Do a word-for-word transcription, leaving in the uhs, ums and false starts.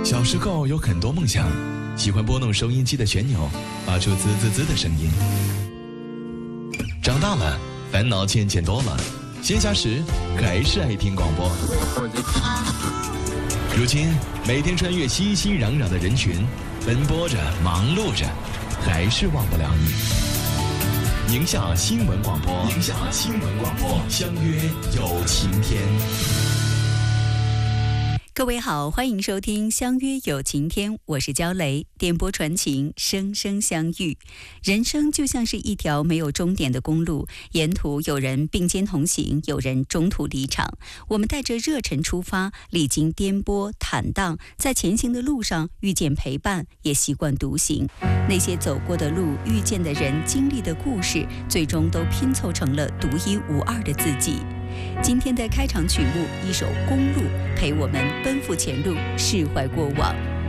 小时候有很多梦想，喜欢拨弄收音机的旋钮，发出滋滋滋的声音。长大了，烦恼渐渐多了，闲暇时还是爱听广播。如今，每天穿越熙熙攘攘的人群，奔波着，忙碌着，还是忘不了你。宁夏新闻广播，宁夏新闻广播，相约有晴天。 各位好，欢迎收听相约有晴天，我是焦雷，电波传情，声声相遇。人生就像是一条没有终点的公路，沿途有人并肩同行，有人中途离场。我们带着热忱出发，历经颠簸坦荡，在前行的路上遇见陪伴，也习惯独行。那些走过的路，遇见的人，经历的故事，最终都拼凑成了独一无二的自己。今天的开场曲目，一首《公路》，陪我们奔赴前路，释怀过往。